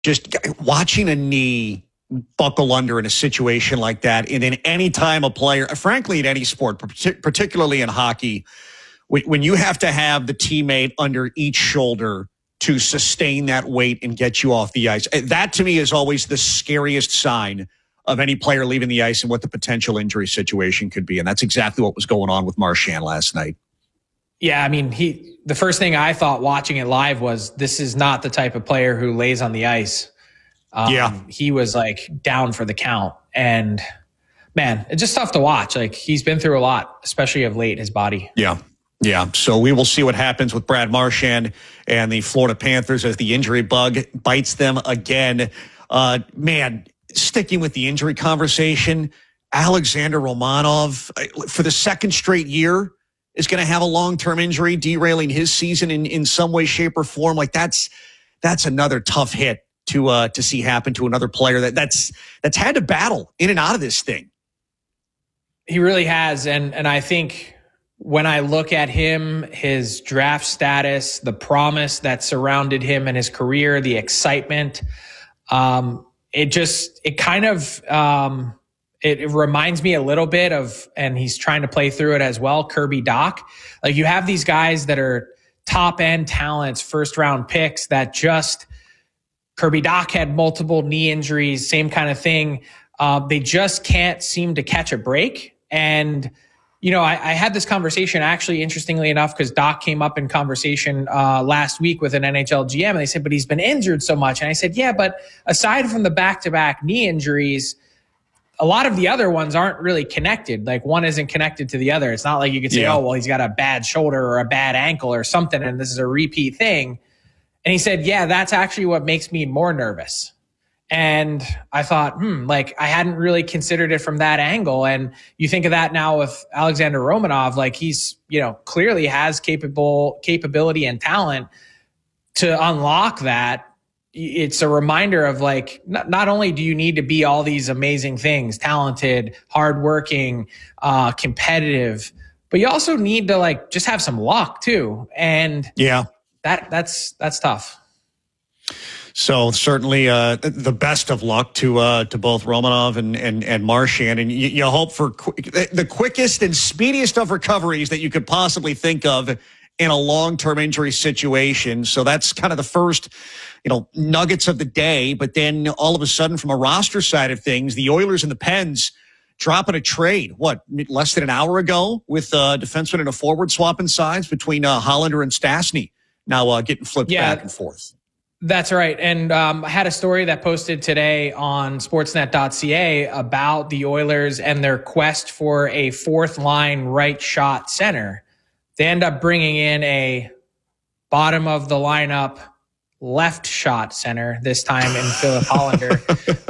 just watching a knee buckle under in a situation like that. And then any time a player, frankly, in any sport, particularly in hockey, when you have to have the teammate under each shoulder to sustain that weight and get you off the ice, that to me is always the scariest sign of any player leaving the ice and what the potential injury situation could be. And that's exactly what was going on with Marchand last night. Yeah, I mean, the first thing I thought watching it live was this is not the type of player who lays on the ice. He was like down for the count. And man, it's just tough to watch. Like, he's been through a lot, especially of late, his body. Yeah. So we will see what happens with Brad Marchand and the Florida Panthers as the injury bug bites them again. Man, sticking with the injury conversation, Alexander Romanov, for the second straight year, is going to have a long-term injury derailing his season in some way, shape, or form. Like, that's another tough hit to see happen to another player that's had to battle in and out of this thing. He really has. And I think when I look at him, his draft status, the promise that surrounded him and his career, the excitement, it reminds me a little bit of, and he's trying to play through it as well, Kirby Dach. Like, you have these guys that are top end talents, first round picks that just, Kirby Dach had multiple knee injuries, same kind of thing. They just can't seem to catch a break. And, I had this conversation actually, interestingly enough, because Dach came up in conversation last week with an NHL GM, and they said, but he's been injured so much. And I said, yeah, but aside from the back-to-back knee injuries, a lot of the other ones aren't really connected. Like, one isn't connected to the other. It's not like you could say, oh, well, he's got a bad shoulder or a bad ankle or something, and this is a repeat thing. And he said, yeah, that's actually what makes me more nervous. And I thought, I hadn't really considered it from that angle. And you think of that now with Alexander Romanov, like, he's, clearly has capability and talent to unlock that. It's a reminder of, like, not only do you need to be all these amazing things, talented, hardworking, competitive, but you also need to, like, just have some luck too. And that's tough. So certainly the best of luck to both Romanov and Marchand, and you hope for the quickest and speediest of recoveries that you could possibly think of in a long-term injury situation. So that's kind of the first, nuggets of the day. But then all of a sudden, from a roster side of things, the Oilers and the Pens dropping a trade, less than an hour ago, with a defenseman and a forward swapping sides between Hollander and Stastny, now getting flipped back and forth. That's right. And I had a story that posted today on sportsnet.ca about the Oilers and their quest for a fourth line right shot center. They end up bringing in a bottom of the lineup left shot center, this time in Philip Hollander.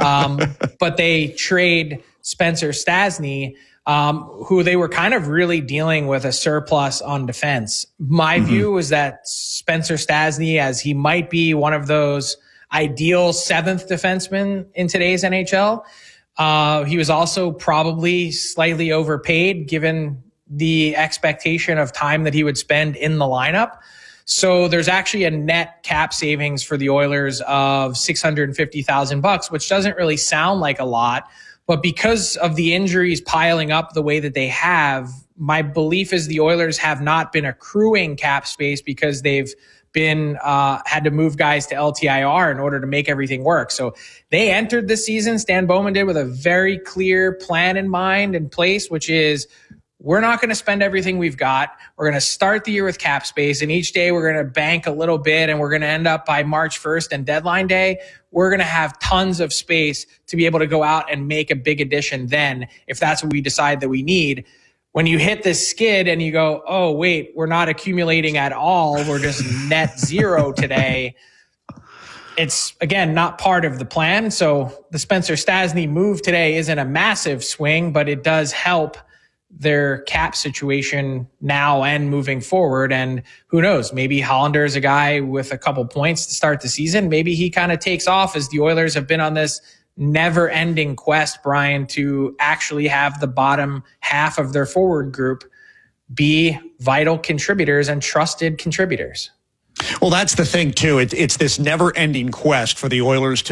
But they trade Spencer Stastny, who they were kind of really dealing with a surplus on defense. My view was that Spencer Stastny, as he might be one of those ideal seventh defensemen in today's NHL, he was also probably slightly overpaid given the expectation of time that he would spend in the lineup. So there's actually a net cap savings for the Oilers of $650,000, which doesn't really sound like a lot. But because of the injuries piling up the way that they have, my belief is the Oilers have not been accruing cap space because they've been had to move guys to LTIR in order to make everything work. So they entered this season, Stan Bowman did, with a very clear plan in mind in place, which is, we're not going to spend everything we've got. We're going to start the year with cap space, and each day we're going to bank a little bit, and we're going to end up by March 1st and deadline day, we're going to have tons of space to be able to go out and make a big addition then, if that's what we decide that we need. When you hit this skid and you go, oh, wait, we're not accumulating at all, we're just net zero today, it's, again, not part of the plan. So the Spencer Stastny move today isn't a massive swing, but it does help their cap situation now and moving forward. And who knows, maybe Hollander is a guy with a couple points to start the season. Maybe he kind of takes off, as the Oilers have been on this never ending quest, Brian, to actually have the bottom half of their forward group be vital contributors and trusted contributors. Well, that's the thing, too. It's this never-ending quest for the Oilers